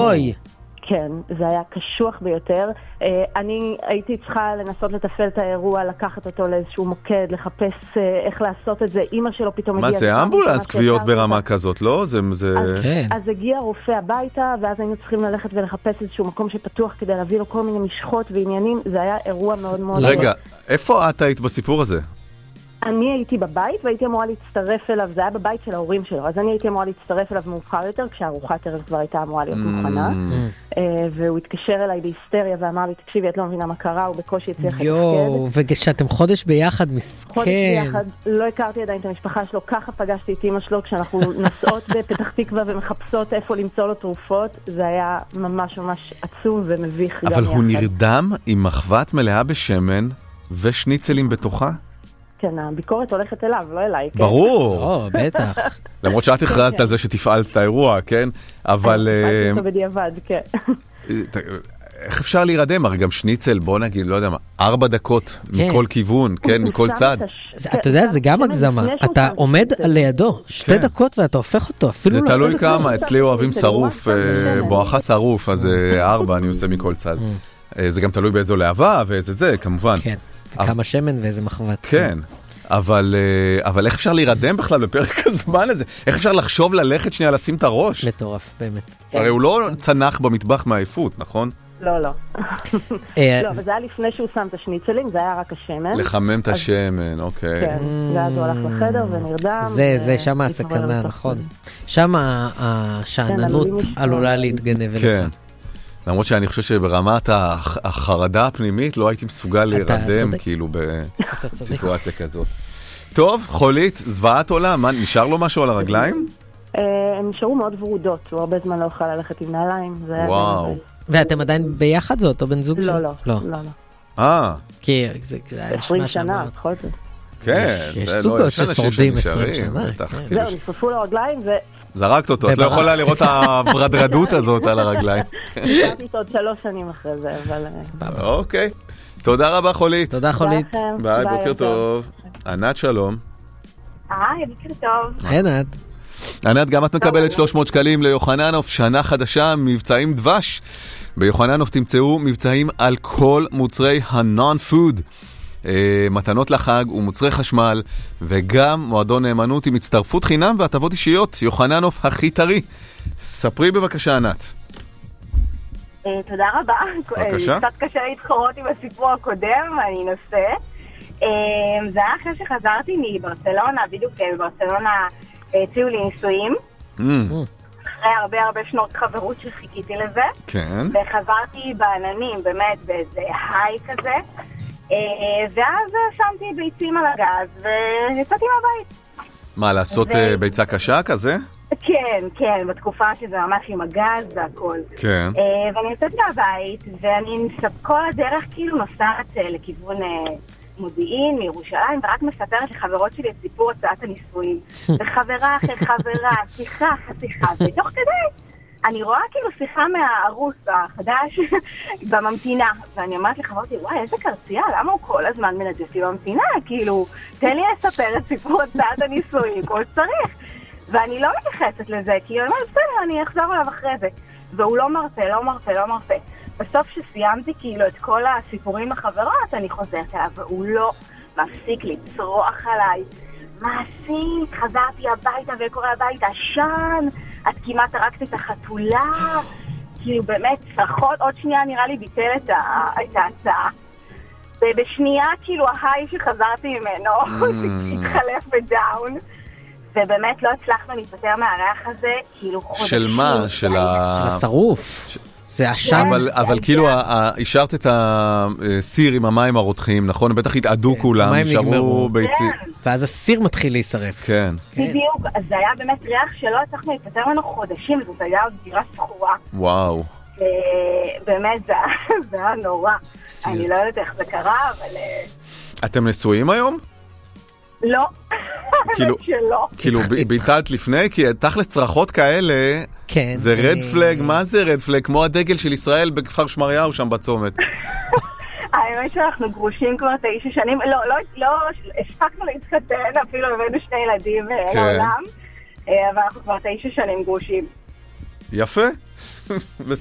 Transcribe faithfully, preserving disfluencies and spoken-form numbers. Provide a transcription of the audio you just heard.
אוי. כן, זה היה קשוח ביותר. אני הייתי צריכה לנסות לטפל את האירוע, לקחת אותו לאיזשהו מוקד, לחפש איך לעשות את זה. אמא שלו פתאום הגיעה... מה זה, אמבולנס כוויות ברמה כזאת, לא? זה... אז הגיע רופא הביתה, ואז היינו צריכים ללכת ולחפש איזשהו מקום שפתוח כדי להביא לו כל מיני משחות ועניינים. זה היה אירוע מאוד מאוד... רגע, איפה את היית בסיפור הזה? אני הייתי בבית והייתי אמורה להצטרף אליו, זה היה בבית של ההורים שלו, אז אני הייתי אמורה להצטרף אליו מאוחר יותר, כשהארוחת ערב כבר הייתה אמורה להיות מוכנה, והוא התקשר אליי בהיסטריה ואמר לי, תקשיבי, את לא מבינה מה קרה, הוא בקושי הצליח לתפקד. יואו, וכשאתם חודש ביחד, מסכן. חודש ביחד, לא הכרתי עדיין את המשפחה שלו, ככה פגשתי את אמא שלו, כשאנחנו נסעות בפתח תקווה ומחפשות איפה למצוא לו תרופות, זה היה ממש ממש עצוב ומביך. אבל הוא נרדם עם מחבת מלאה בשמן ושניצלים בתוכה? כן, הביקורת הולכת אליו, לא אליי. ברור. או, בטח. למרות שאת הכרזת על זה שתפעלת את האירוע, כן? אבל... אני אותו בדיעבד, כן. איך אפשר להירדם? הרי גם שניצל, בוא נגיד, לא יודע מה, ארבע דקות מכל כיוון, כן, מכל צד. אתה יודע, זה גם הגזמה. אתה עומד לידו שתי דקות ואתה הופך אותו, אפילו לא שתי דקות. זה תלוי כמה, אצלי אוהבים שרוף, בואכה שרוף, אז ארבע אני עושה מכל צד. זה גם תלוי באיזו להבה ואיזה זה, כמובן. כן. כמה שמן ואיזה מחבת. כן, אבל, אבל איך אפשר להירדם בכלל בפרק הזמן הזה? איך אפשר לחשוב ללכת שנייה לשים את הראש? מטורף, באמת. הרי הוא לא צנח במטבח מהעייפות, נכון? לא, לא. לא, אבל זה היה לפני שהוא שם את השניצלים, זה היה רק השמן. לחמם את השמן, אוקיי. כן, ואז הוא הלך לחדר ונרדם. זה, זה שם הסכנה, נכון. שם השעננות עלולה להתגנב אליך. כן. למרות שאני חושב שברמת החרדה הפנימית לא הייתי מסוגל להירדם כאילו בסיטואציה כזאת. טוב, חולית, זוועת עולם, מה, נשאר לו משהו על הרגליים? הם נשארו מאוד ורודות, הוא הרבה זמן לא אוכל ללכת עם נעליים. וואו. ואתם עדיין ביחד זה אותו בן זוג? לא, לא, לא. אה. כי זה עשרים שנה, בכל זאת. כן, יש סוגות ששורדים עשרים שנה. זהו, נשרפו לו רגליים ו... זרקת אותו, את לא יכולה לראות את הברדרדות הזאת על הרגליים. נשארתי עוד שלוש שנים אחרי זה, אבל... אוקיי, תודה רבה חולית. תודה חולית. ביי, בוקר טוב. ענת שלום. היי, בוקר טוב. ענת. ענת, גם את מקבלת שלוש מאות שקלים ליוחננוף, שנה חדשה, מבצעים דבש. ביוחננוף תמצאו מבצעים על כל מוצרי הנון-פוד. מתנות לחג ומוצרי חשמל, וגם מועדון נאמנות עם הצטרפות חינם והטבות אישיות. יוחננוף הכי טרי. ספרי בבקשה, ענת. תודה רבה. בבקשה. קצת קשה להתחרות עם הסיפור הקודם, אני אנסה. זה היה אחרי שחזרתי מברצלונה, בדיוק בברצלונה הציעו לי נישואים. אחרי הרבה הרבה שנות חברות שחיכיתי לזה. כן. וחזרתי בעננים, באמת, באיזה היי כזה. ואז שמתי ביצים על הגז ויצאתי מהבית. מה, לעשות ביצה קשה כזה? כן, כן, בתקופה שזה ממש עם הגז והכל. כן. ואני יוצאת מהבית ואני כל הדרך כאילו נוסעת לכיוון מודיעין, מירושלים, ורק מספרת לחברות שלי את סיפור הצעת הנישואים. וחברה אחרי חברה, שיחה אחרי שיחה, ותוך כדי אני רואה כאילו שיחה מהערוס החדש בממתינה, ואני אומרת לחברתי, וואי, איזה קרצייה, למה הוא כל הזמן מנג'סי בממתינה? כאילו, תן לי לספר את סיפור הצעת הנישואים, כל שצריך. ואני לא מתייחסת לזה, כי היא אומרת, בסדר, אני אחזור עליו אחרי זה. והוא לא מרפא, לא מרפא, לא מרפא. בסוף שסיימתי כאילו את כל הסיפורים החברות, אני חוזרת עליו, והוא לא מפסיק לצרוח עליי. מה עשית? חזרתי הביתה וקורא הביתה, שן, את כמעט הרקת את החתולה, כאילו באמת צרחות, עוד שנייה נראה לי ביטל את, ה, את ההצעה. ובשנייה כאילו ההיי שחזרתי ממנו, התחלף בדאון, ובאמת לא הצלחנו להתפטר מהריח הזה, כאילו חודשים. של מה? של השרוף. זה עשן. אבל כאילו השארת את הסיר עם המים הרותחים, נכון? בטח התעדו כולם, נשארו ביצים. ואז הסיר מתחיל להישרף. כן. בדיוק, אז זה היה באמת ריח שלא הצלחנו להתפטר ממנו חודשים, זאת הייתה עוד דירה שכורה. וואו. באמת זה היה נורא. אני לא יודעת איך זה קרה, אבל... אתם נשואים היום? לא. כאילו, כאילו ביטלת לפני, כי תכלס צרחות כאלה, זה רד פלג, מה זה רד פלג? כמו הדגל של ישראל בכפר שמריהו שם בצומת. האמת שאנחנו גרושים כבר תשע שנים, לא, לא, לא, הספקנו להתחתן, אפילו הבאנו שני ילדים לעולם, אבל אנחנו כבר תשע שנים גרושים. יפה.